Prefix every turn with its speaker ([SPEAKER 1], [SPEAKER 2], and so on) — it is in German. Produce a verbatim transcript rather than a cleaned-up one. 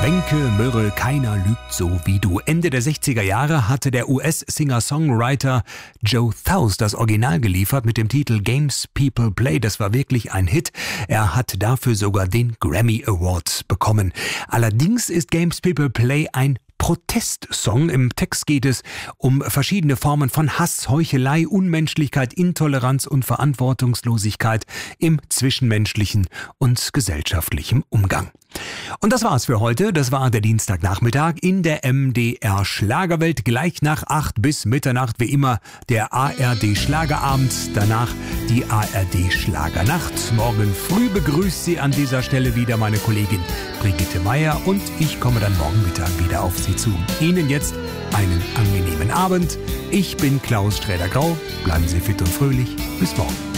[SPEAKER 1] Getränke, Myrrhe, keiner lügt so wie du. Ende der sechziger Jahre hatte der U S-Singer-Songwriter Joe Thouse das Original geliefert mit dem Titel Games People Play. Das war wirklich ein Hit. Er hat dafür sogar den Grammy Award bekommen. Allerdings ist Games People Play ein Protestsong. Im Text geht es um verschiedene Formen von Hass, Heuchelei, Unmenschlichkeit, Intoleranz und Verantwortungslosigkeit im zwischenmenschlichen und gesellschaftlichen Umgang. Und das war's für heute. Das war der Dienstagnachmittag in der M D R Schlagerwelt. Gleich nach acht bis Mitternacht wie immer der A R D Schlagerabend. Danach die A R D Schlagernacht. Morgen früh begrüßt Sie an dieser Stelle wieder meine Kollegin Brigitte Meier und ich komme dann morgen Mittag wieder auf Sie zu. Ihnen jetzt einen angenehmen Abend. Ich bin Klaus Sträder-Grau. Bleiben Sie fit und fröhlich. Bis morgen.